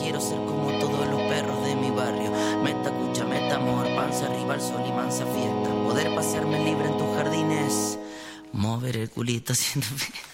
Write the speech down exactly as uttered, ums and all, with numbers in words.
quiero ser como todos los perros de mi barrio. Meta cucha, meta amor, panza arriba al sol y mansa fiesta. Poder pasearme libre en tus jardines, mover el culito haciendo...